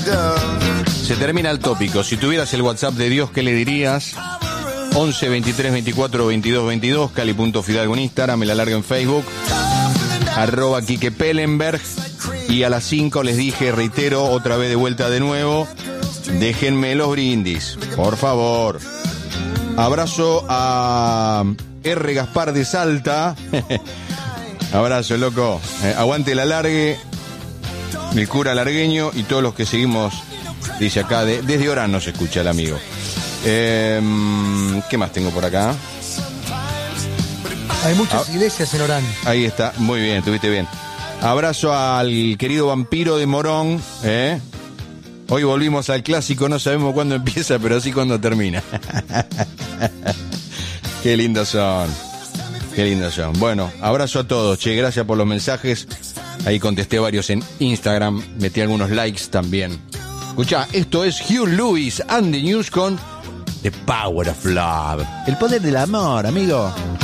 Se termina el tópico. Si tuvieras el WhatsApp de Dios, ¿qué le dirías? 11 23 24 22 22, Cali.Fidalgo en Instagram, me la largo en Facebook, @Quique Pellenberg. Y a las 5 les dije, reitero, otra vez de vuelta de nuevo, déjenme los brindis, por favor. Abrazo a R. Gaspar de Salta. Abrazo, loco. Aguante el alargue, el cura largueño y todos los que seguimos, dice acá, desde Orán nos escucha el amigo. ¿Qué más tengo por acá? Hay muchas iglesias en Orán. Ahí está, muy bien, estuviste bien. Abrazo al querido vampiro de Morón. Hoy volvimos al clásico, no sabemos cuándo empieza, pero sí cuándo termina. Qué lindos son. Qué lindos son. Bueno, abrazo a todos, che, gracias por los mensajes. Ahí contesté varios en Instagram, metí algunos likes también. Escuchá, esto es Hugh Lewis and the News con The Power of Love. El poder del amor, amigo.